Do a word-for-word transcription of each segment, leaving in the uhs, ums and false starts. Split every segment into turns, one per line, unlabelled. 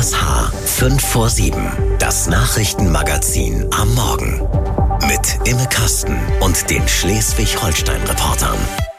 S H fünf vor sieben, das Nachrichtenmagazin am Morgen. Mit Imme Kasten und den Schleswig-Holstein-Reportern.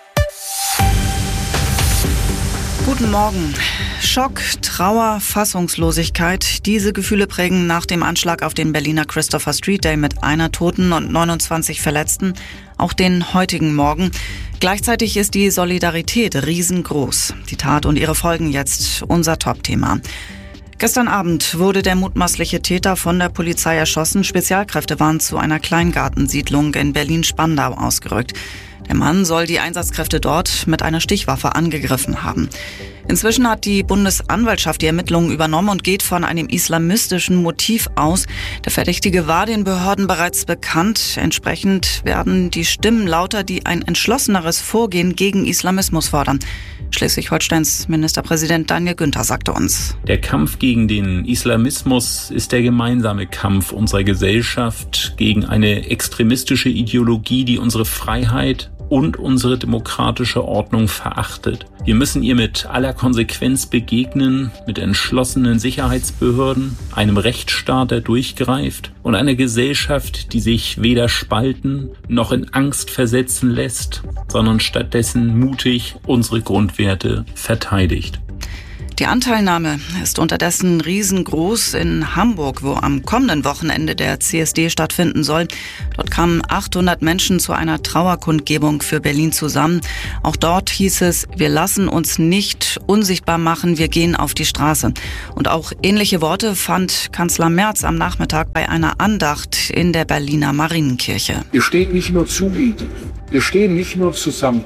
Guten Morgen. Schock, Trauer, Fassungslosigkeit. Diese Gefühle prägen nach dem Anschlag auf den Berliner Christopher Street Day mit einer Toten und neunundzwanzig Verletzten auch den heutigen Morgen. Gleichzeitig ist die Solidarität riesengroß. Die Tat und ihre Folgen jetzt unser Top-Thema. Gestern Abend wurde der mutmaßliche Täter von der Polizei erschossen. Spezialkräfte waren zu einer Kleingartensiedlung in Berlin-Spandau ausgerückt. Der Mann soll die Einsatzkräfte dort mit einer Stichwaffe angegriffen haben. Inzwischen hat die Bundesanwaltschaft die Ermittlungen übernommen und geht von einem islamistischen Motiv aus. Der Verdächtige war den Behörden bereits bekannt. Entsprechend werden die Stimmen lauter, die ein entschlosseneres Vorgehen gegen Islamismus fordern. Schleswig-Holsteins Ministerpräsident Daniel Günther sagte uns:
Der Kampf gegen den Islamismus ist der gemeinsame Kampf unserer Gesellschaft gegen eine extremistische Ideologie, die unsere Freiheit und unsere demokratische Ordnung verachtet. Wir müssen ihr mit aller Konsequenz begegnen, mit entschlossenen Sicherheitsbehörden, einem Rechtsstaat, der durchgreift, und einer Gesellschaft, die sich weder spalten noch in Angst versetzen lässt, sondern stattdessen mutig unsere Grundwerte verteidigt.
Die Anteilnahme ist unterdessen riesengroß in Hamburg, wo am kommenden Wochenende der C S D stattfinden soll. Dort kamen achthundert Menschen zu einer Trauerkundgebung für Berlin zusammen. Auch dort hieß es: Wir lassen uns nicht unsichtbar machen, wir gehen auf die Straße. Und auch ähnliche Worte fand Kanzler Merz am Nachmittag bei einer Andacht in der Berliner Marienkirche.
Wir stehen nicht nur zu Ihnen, wir stehen nicht nur zusammen.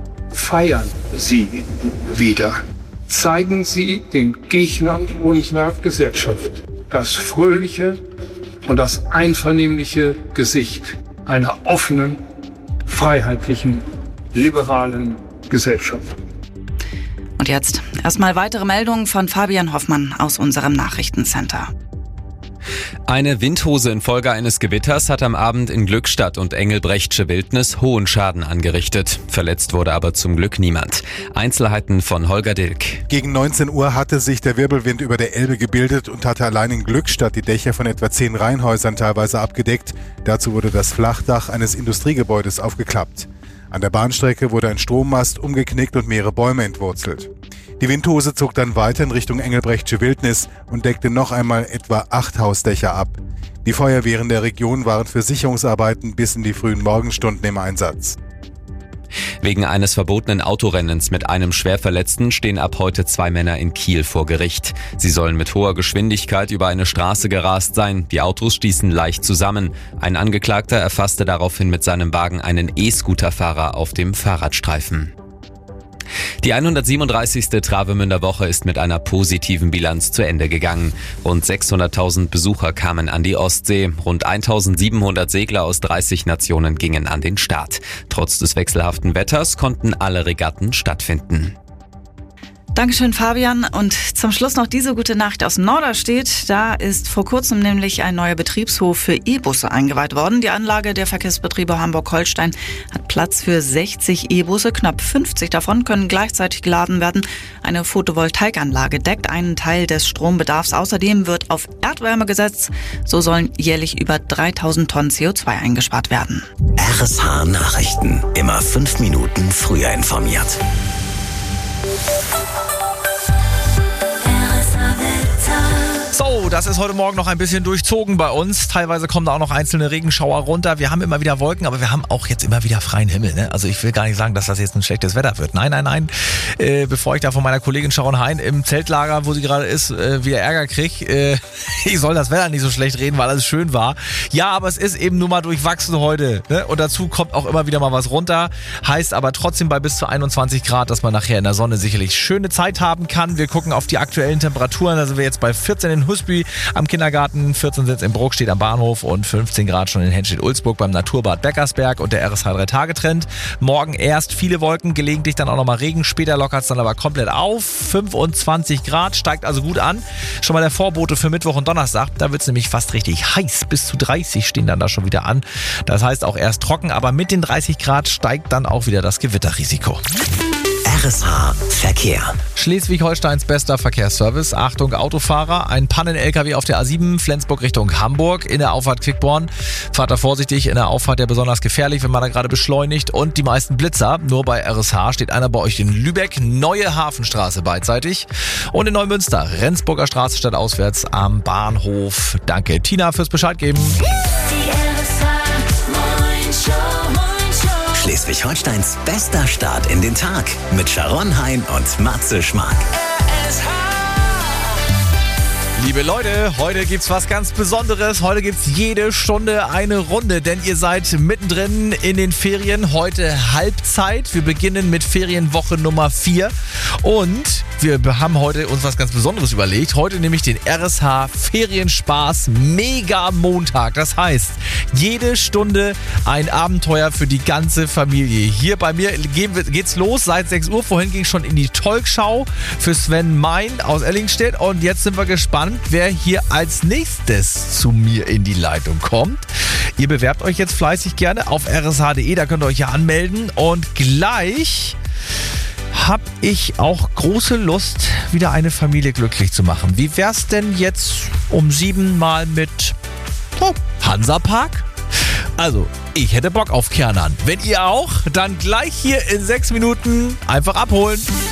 Feiern Sie wieder. Zeigen Sie den Gegnern unserer Gesellschaft das fröhliche und das einvernehmliche Gesicht einer offenen, freiheitlichen, liberalen Gesellschaft.
Und jetzt erstmal weitere Meldungen von Fabian Hoffmann aus unserem Nachrichtencenter.
Eine Windhose infolge eines Gewitters hat am Abend in Glückstadt und Engelbrechtsche Wildnis hohen Schaden angerichtet. Verletzt wurde aber zum Glück niemand. Einzelheiten von Holger Dilk.
Gegen neunzehn Uhr hatte sich der Wirbelwind über der Elbe gebildet und hatte allein in Glückstadt die Dächer von etwa zehn Reihenhäusern teilweise abgedeckt. Dazu wurde das Flachdach eines Industriegebäudes aufgeklappt. An der Bahnstrecke wurde ein Strommast umgeknickt und mehrere Bäume entwurzelt. Die Windhose zog dann weiter in Richtung Engelbrechtsche Wildnis und deckte noch einmal etwa acht Hausdächer ab. Die Feuerwehren der Region waren für Sicherungsarbeiten bis in die frühen Morgenstunden im Einsatz.
Wegen eines verbotenen Autorennens mit einem Schwerverletzten stehen ab heute zwei Männer in Kiel vor Gericht. Sie sollen mit hoher Geschwindigkeit über eine Straße gerast sein. Die Autos stießen leicht zusammen. Ein Angeklagter erfasste daraufhin mit seinem Wagen einen E-Scooter-Fahrer auf dem Fahrradstreifen. Die hundertsiebenunddreißigste Travemünder Woche ist mit einer positiven Bilanz zu Ende gegangen. Rund sechshunderttausend Besucher kamen an die Ostsee. Rund eintausendsiebenhundert Segler aus dreißig Nationen gingen an den Start. Trotz des wechselhaften Wetters konnten alle Regatten stattfinden.
Dankeschön, Fabian. Und zum Schluss noch diese gute Nachricht aus Norderstedt. Da ist vor kurzem nämlich ein neuer Betriebshof für E-Busse eingeweiht worden. Die Anlage der Verkehrsbetriebe Hamburg-Holstein hat Platz für sechzig E-Busse. Knapp fünfzig davon können gleichzeitig geladen werden. Eine Photovoltaikanlage deckt einen Teil des Strombedarfs. Außerdem wird auf Erdwärme gesetzt. So sollen jährlich über dreitausend Tonnen C O zwei eingespart werden.
R S H Nachrichten. Immer fünf Minuten früher informiert.
So, das ist heute Morgen noch ein bisschen durchzogen bei uns. Teilweise kommen da auch noch einzelne Regenschauer runter. Wir haben immer wieder Wolken, aber wir haben auch jetzt immer wieder freien Himmel. Ne? Also ich will gar nicht sagen, dass das jetzt ein schlechtes Wetter wird. Nein, nein, nein. Äh, bevor ich da von meiner Kollegin Sharon Hein im Zeltlager, wo sie gerade ist, äh, wieder Ärger kriege, äh, ich soll das Wetter nicht so schlecht reden, weil alles schön war. Ja, aber es ist eben nun mal durchwachsen heute. Ne? Und dazu kommt auch immer wieder mal was runter. Heißt aber trotzdem bei bis zu einundzwanzig Grad, dass man nachher in der Sonne sicherlich schöne Zeit haben kann. Wir gucken auf die aktuellen Temperaturen. Da sind wir jetzt bei vierzehn in Husby am Kindergarten, vierzehn sind es in Bruckstedt am Bahnhof und fünfzehn Grad schon in Henstedt-Ulzburg beim Naturbad Beckersberg und der R S H drei Tage Trend. Morgen erst viele Wolken, gelegentlich dann auch nochmal Regen, später lockert es dann aber komplett auf. fünfundzwanzig Grad, steigt also gut an. Schon mal der Vorbote für Mittwoch und Donnerstag, da wird es nämlich fast richtig heiß. Bis zu dreißig stehen dann da schon wieder an. Das heißt auch erst trocken, aber mit den dreißig Grad steigt dann auch wieder das Gewitterrisiko.
R S H Verkehr.
Schleswig-Holsteins bester Verkehrsservice. Achtung Autofahrer, ein Pannen-L K W auf der A sieben, Flensburg Richtung Hamburg, in der Auffahrt Quickborn. Fahrt da vorsichtig, in der Auffahrt ja besonders gefährlich, wenn man da gerade beschleunigt. Und die meisten Blitzer, nur bei R S H steht einer bei euch in Lübeck, Neue Hafenstraße beidseitig. Und in Neumünster, Rendsburger Straße stadtauswärts am Bahnhof. Danke Tina fürs Bescheid geben.
Schleswig-Holsteins bester Start in den Tag mit Sharon Hein und Matze Schmark.
Liebe Leute, heute gibt's was ganz Besonderes. Heute gibt's jede Stunde eine Runde, denn ihr seid mittendrin in den Ferien. Heute Halbzeit. Wir beginnen mit Ferienwoche Nummer vier und wir haben heute uns was ganz Besonderes überlegt. Heute nämlich den R S H Ferienspaß Mega Montag. Das heißt, jede Stunde ein Abenteuer für die ganze Familie. Hier bei mir geht's los seit sechs Uhr. Vorhin ging es schon in die Talkshow für Sven Mein aus Ellingstedt und jetzt sind wir gespannt, wer hier als nächstes zu mir in die Leitung kommt. Ihr bewerbt euch jetzt fleißig gerne auf r s h punkt d e, da könnt ihr euch ja anmelden. Und gleich habe ich auch große Lust, wieder eine Familie glücklich zu machen. Wie wär's denn jetzt um sieben mal mit oh, Hansapark? Also, ich hätte Bock auf Kernern. Wenn ihr auch, dann gleich hier in sechs Minuten einfach abholen.